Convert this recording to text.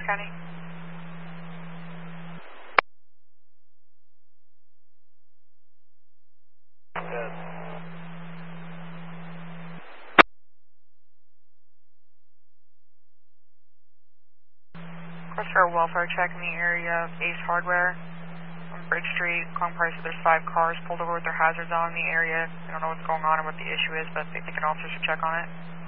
County. Good. Crossfire welfare check in the area of Ace Hardware on Bridge Street. Calling price that there's 5 cars pulled over with their hazards on in the area. I don't know what's going on or what the issue is, but they think an officer should check on it.